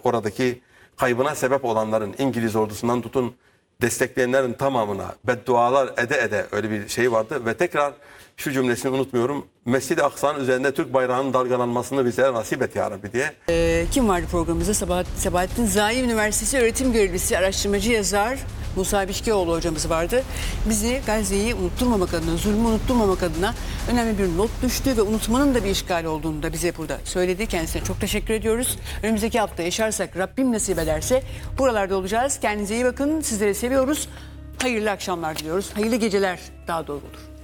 oradaki kaybına sebep olanların, İngiliz ordusundan tutun destekleyenlerin tamamına beddualar ede ede öyle bir şey vardı. Ve tekrar şu cümlesini unutmuyorum. Mescid-i Aksa'nın üzerinde Türk bayrağının dalgalanmasını bizlere nasip et ya Rabbi diye. Kim vardı programımızda? Sabahattin Zaim Üniversitesi öğretim görevlisi, araştırmacı, yazar Musa Biçkioğlu hocamız vardı. Bizi Gazze'yi unutturmamak adına, zulmü unutturmamak adına önemli bir not düştü ve unutmanın da bir işgal olduğunu da bize burada söyledi. Kendisine çok teşekkür ediyoruz. Önümüzdeki hafta yaşarsak, Rabbim nasip ederse buralarda olacağız. Kendinize iyi bakın. Sizleri seviyoruz. Hayırlı akşamlar diliyoruz. Hayırlı geceler daha doğru olur.